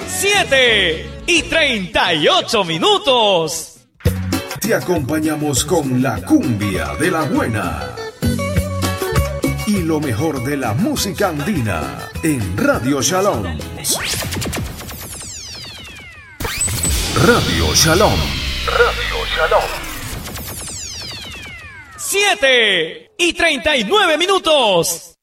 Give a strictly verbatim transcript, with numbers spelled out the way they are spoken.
siete y treinta y ocho minutos. Te acompañamos con la cumbia de la buena y lo mejor de la música andina en Radio Shalom. Radio Shalom. Radio Shalom. siete y treinta y nueve minutos.